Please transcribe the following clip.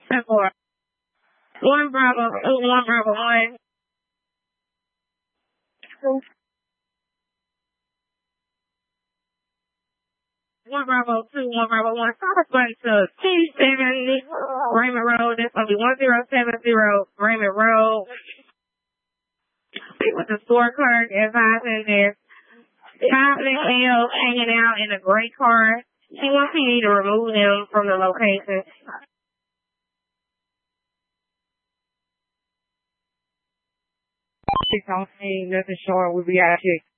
10-4. 1 Bravo 2, 1 Bravo 1. 1 Bravo 2, 1 Bravo 1. South going to T70 Raymond Road. That's going to be 1070 Raymond Road. With the scorecard advising there's confident L hanging out in a gray car. She wants me to remove him from the location. 6 on scene, nothing short. We'll be out here.